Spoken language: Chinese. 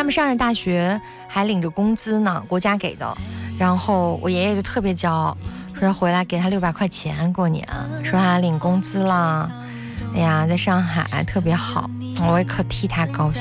他们上着大学还领着工资呢，国家给的。然后我爷爷就特别骄傲，说他回来给他600块钱过年，说他领工资了。哎呀，在上海特别好，我也可替他高兴。